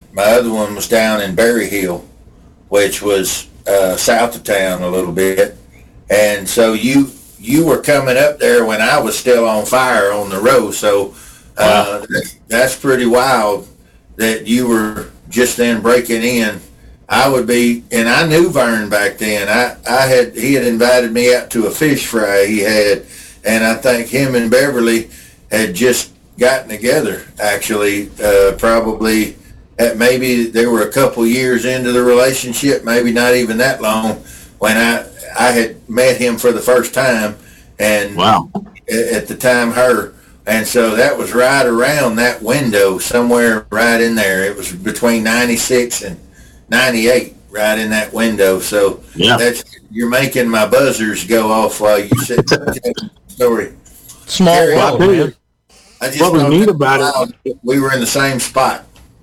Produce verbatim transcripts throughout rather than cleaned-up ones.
my other one was down in Berry Hill, which was uh, south of town a little bit. And so you you were coming up there when I was still on fire on the road. So uh, wow. that's, that's pretty wild that you were just then breaking in. I would be, and I knew Vern back then. I, I had he had invited me out to a fish fry he had, and I think him and Beverly had just gotten together. Actually, uh, probably at maybe they were a couple years into the relationship, maybe not even that long, when I I had met him for the first time, and wow, at the time her. And so that was right around that window, somewhere right in there. It was between ninety-six and ninety-eight, right in that window. So yeah. that's you're making my buzzers go off while you sit there telling the story. Small world, man. I just what was neat about it, we were in the same spot.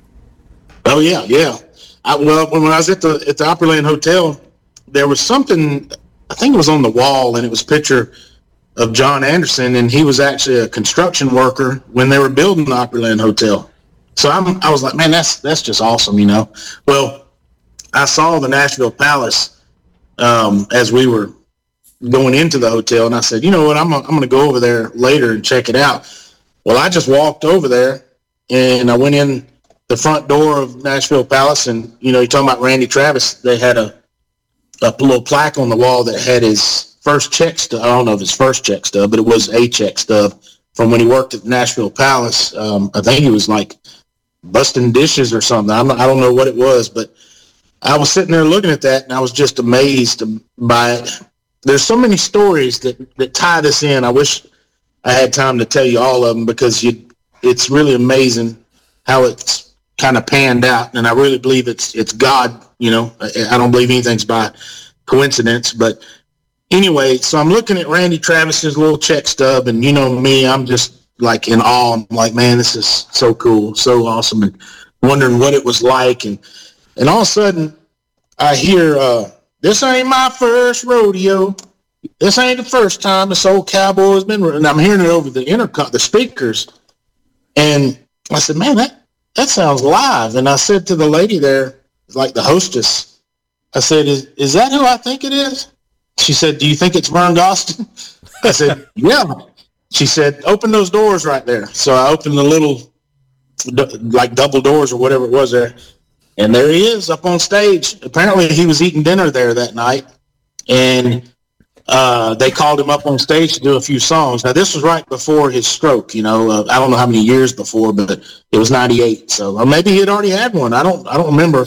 Oh yeah, yeah. I, well, when I was at the at the Opryland Hotel, there was something. I think it was on the wall, and it was a picture of John Anderson, and he was actually a construction worker when they were building the Opryland Hotel. So I'm, I was like, man, that's that's just awesome, you know. Well, I saw the Nashville Palace um, as we were going into the hotel, and I said, you know what, I'm I'm going to go over there later and check it out. Well, I just walked over there, and I went in the front door of Nashville Palace, and you know, you're talking about Randy Travis. They had a a little plaque on the wall that had his first check stub. I don't know if his first check stub, but it was a check stub from when he worked at Nashville Palace. Um, I think he was like busting dishes or something. I'm, I don't know what it was, but I was sitting there looking at that, and I was just amazed by it. There's so many stories that, that tie this in. I wish I had time to tell you all of them, because you, it's really amazing how it's kind of panned out, and I really believe it's it's God. You know, I, I don't believe anything's by coincidence, but anyway, so I'm looking at Randy Travis's little check stub, and you know me, I'm just like in awe. I'm like, man, this is so cool, so awesome, and wondering what it was like. And, and all of a sudden, I hear, uh, this ain't my first rodeo. This ain't the first time this old cowboy's been, and I'm hearing it over the intercom, the speakers. And I said, man, that, that sounds live. And I said to the lady there, like the hostess, I said, is, is that who I think it is? She said, do you think it's Vern Gosdin? I said, yeah. She said, open those doors right there. So I opened the little, like double doors or whatever it was there. And there he is up on stage. Apparently he was eating dinner there that night. And uh, they called him up on stage to do a few songs. Now, this was right before his stroke, you know. Uh, I don't know how many years before, but it was ninety-eight. So or maybe he had already had one. I don't I don't remember.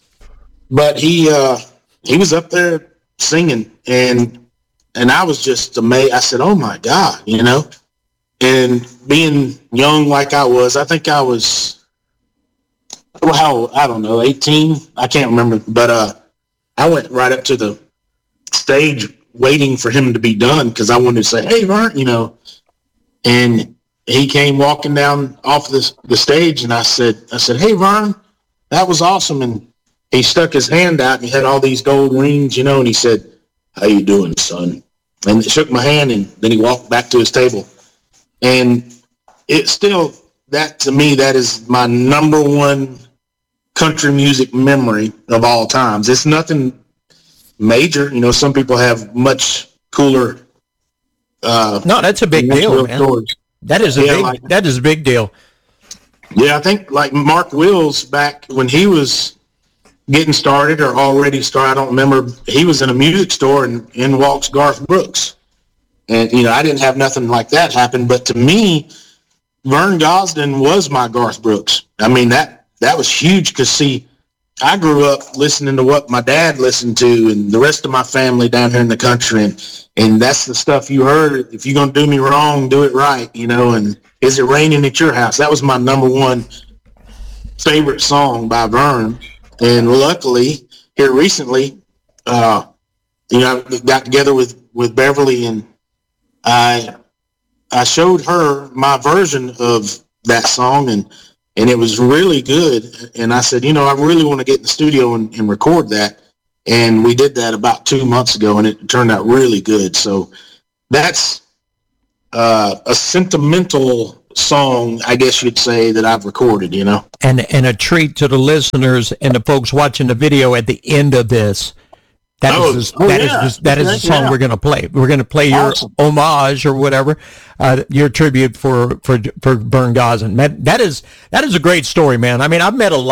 But he uh, he was up there singing, and and I was just amazed. I said, oh, my God, you know. And being young like I was, I think I was, well, how, I don't know, eighteen? I can't remember. But uh, I went right up to the stage waiting for him to be done, because I wanted to say, hey, Vern, you know. And he came walking down off the, the stage, and I said, I said, hey, Vern, that was awesome. And he stuck his hand out, and he had all these gold rings, you know, and he said, how you doing, son? And he shook my hand, and then he walked back to his table. And it still, that to me, that is my number one country music memory of all times. It's nothing major. You know, some people have much cooler. Uh, no, that's a big deal, man. Stories. That is a yeah, big, like, that is a big deal. Yeah, I think like Mark Wills back when he was getting started or already started, I don't remember, he was in a music store and in walks Garth Brooks. And, you know, I didn't have nothing like that happen, but to me, Vern Gosdin was my Garth Brooks. I mean, that, that was huge because, see, I grew up listening to what my dad listened to and the rest of my family down here in the country, and, and that's the stuff you heard. If you're going to do me wrong, do it right, you know, and Is It Raining at Your House? That was my number one favorite song by Vern. And luckily, here recently, uh, you know, I got together with, with Beverly, and I I showed her my version of that song, and, and it was really good. And I said, you know, I really want to get in the studio and, and record that. And we did that about two months ago, and it turned out really good. So that's uh, a sentimental song, I guess you'd say, that I've recorded, you know. And and a treat to the listeners and the folks watching the video at the end of this. That oh, is the, oh, that yeah. is the, that is the song yeah. we're going to play. We're going to play your awesome. homage or whatever, uh, your tribute for for for Vern Gosdin. That, that is that is a great story, man. I mean, I've met a lot.